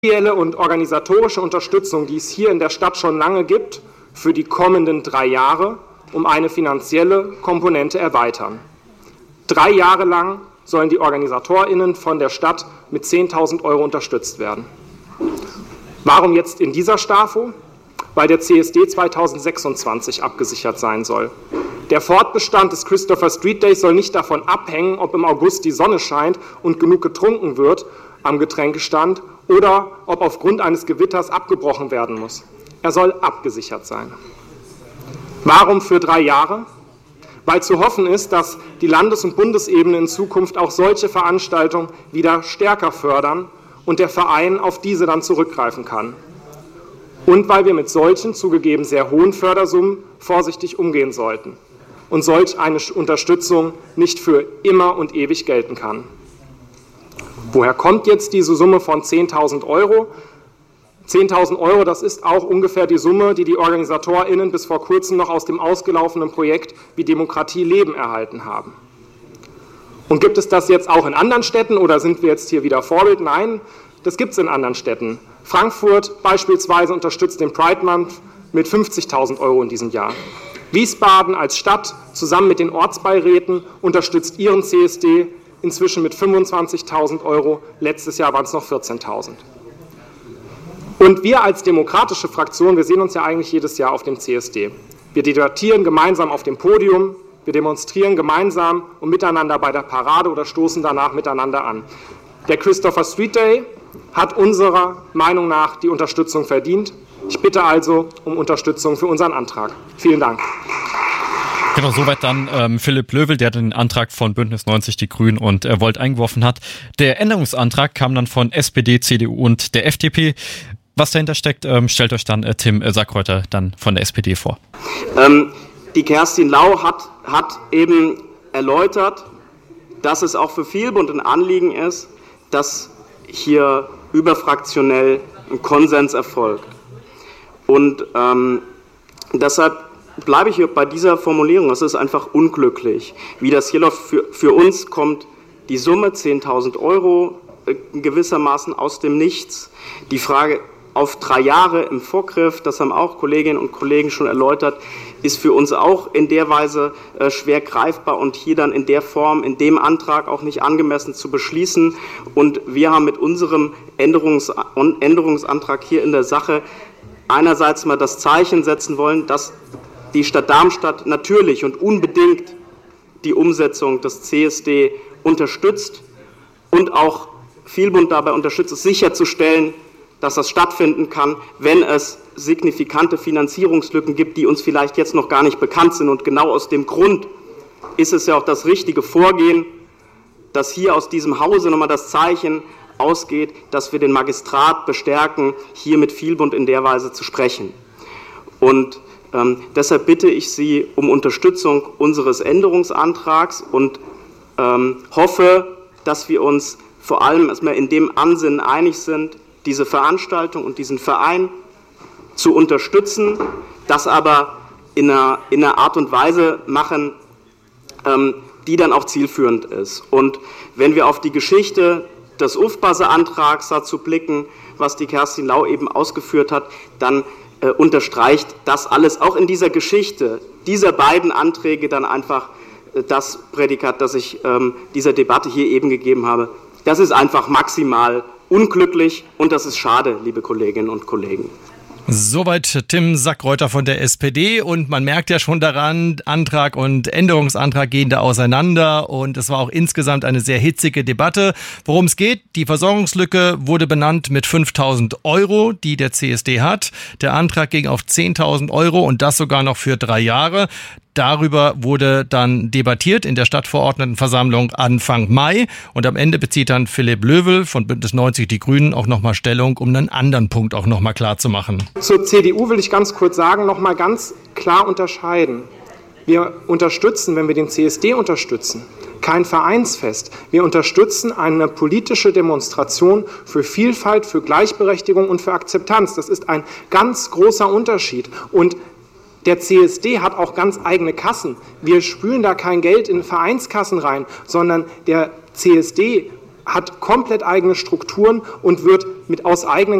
Ideelle und organisatorische Unterstützung, die es hier in der Stadt schon lange gibt, für die kommenden 3 Jahre um eine finanzielle Komponente erweitern. 3 Jahre lang sollen die OrganisatorInnen von der Stadt mit 10.000 € unterstützt werden. Warum jetzt in dieser STAFO? Weil der CSD 2026 abgesichert sein soll. Der Fortbestand des Christopher Street Days soll nicht davon abhängen, ob im August die Sonne scheint und genug getrunken wird am Getränkestand oder ob aufgrund eines Gewitters abgebrochen werden muss. Er soll abgesichert sein. Warum für 3 Jahre? Weil zu hoffen ist, dass die Landes- und Bundesebene in Zukunft auch solche Veranstaltungen wieder stärker fördern und der Verein auf diese dann zurückgreifen kann. Und weil wir mit solchen, zugegeben sehr hohen Fördersummen vorsichtig umgehen sollten und solch eine Unterstützung nicht für immer und ewig gelten kann. Woher kommt jetzt diese Summe von 10.000 €? 10.000 €, das ist auch ungefähr die Summe, die die OrganisatorInnen bis vor kurzem noch aus dem ausgelaufenen Projekt Wie Demokratie leben erhalten haben. Und gibt es das jetzt auch in anderen Städten oder sind wir jetzt hier wieder Vorbild? Nein, das gibt es in anderen Städten. Frankfurt beispielsweise unterstützt den Pride Month mit 50.000 € in diesem Jahr. Wiesbaden als Stadt zusammen mit den Ortsbeiräten unterstützt ihren CSD inzwischen mit 25.000 €. Letztes Jahr waren es noch 14.000. Und wir als demokratische Fraktion, wir sehen uns ja eigentlich jedes Jahr auf dem CSD. Wir debattieren gemeinsam auf dem Podium, wir demonstrieren gemeinsam und miteinander bei der Parade oder stoßen danach miteinander an. Der Christopher Street Day hat unserer Meinung nach die Unterstützung verdient. Ich bitte also um Unterstützung für unseren Antrag. Vielen Dank. Genau, soweit dann Philipp Löwel, der den Antrag von Bündnis 90 Die Grünen und Volt eingeworfen hat. Der Änderungsantrag kam dann von SPD, CDU und der FDP. Was dahinter steckt, stellt euch dann Tim Sackreuter dann von der SPD vor. Die Kerstin Lau hat eben erläutert, dass es auch für Vielbund ein Anliegen ist, dass hier überfraktionell ein Konsens erfolgt. Und deshalb bleibe ich hier bei dieser Formulierung. Es ist einfach unglücklich, wie das hier läuft. Für uns kommt die Summe 10.000 € gewissermaßen aus dem Nichts. Die Frage auf 3 Jahre im Vorgriff, das haben auch Kolleginnen und Kollegen schon erläutert, ist für uns auch in der Weise schwer greifbar und hier dann in der Form, in dem Antrag auch nicht angemessen zu beschließen. Und wir haben mit unserem Änderungsantrag hier in der Sache einerseits mal das Zeichen setzen wollen, dass die Stadt Darmstadt natürlich und unbedingt die Umsetzung des CSD unterstützt und auch Vielbund dabei unterstützt, es sicherzustellen, dass das stattfinden kann, wenn es signifikante Finanzierungslücken gibt, die uns vielleicht jetzt noch gar nicht bekannt sind. Und genau aus dem Grund ist es ja auch das richtige Vorgehen, dass hier aus diesem Hause nochmal das Zeichen ausgeht, dass wir den Magistrat bestärken, hier mit Vielbund in der Weise zu sprechen. Und deshalb bitte ich Sie um Unterstützung unseres Änderungsantrags und hoffe, dass wir uns vor allem erstmal in dem Ansinnen einig sind, diese Veranstaltung und diesen Verein zu unterstützen, das aber in einer Art und Weise machen, die dann auch zielführend ist. Und wenn wir auf die Geschichte des Ufbase-Antrags dazu blicken, was die Kerstin Lau eben ausgeführt hat, dann unterstreicht das alles auch in dieser Geschichte dieser beiden Anträge dann einfach das Prädikat, das ich dieser Debatte hier eben gegeben habe. Das ist einfach maximal unglücklich und das ist schade, liebe Kolleginnen und Kollegen. Soweit Tim Sackreuter von der SPD und man merkt ja schon daran, Antrag und Änderungsantrag gehen da auseinander und es war auch insgesamt eine sehr hitzige Debatte. Worum es geht, die Versorgungslücke wurde benannt mit 5.000 €, die der CSD hat. Der Antrag ging auf 10.000 € und das sogar noch für 3 Jahre. Darüber wurde dann debattiert in der Stadtverordnetenversammlung Anfang Mai und am Ende bezieht dann Philipp Löwel von Bündnis 90 Die Grünen auch nochmal Stellung, um einen anderen Punkt auch nochmal klar zu machen. Zur CDU will ich ganz kurz sagen, nochmal ganz klar unterscheiden. Wir unterstützen, wenn wir den CSD unterstützen, kein Vereinsfest. Wir unterstützen eine politische Demonstration für Vielfalt, für Gleichberechtigung und für Akzeptanz. Das ist ein ganz großer Unterschied. Und der CSD hat auch ganz eigene Kassen. Wir spülen da kein Geld in Vereinskassen rein, sondern der CSD hat komplett eigene Strukturen und wird aus eigenen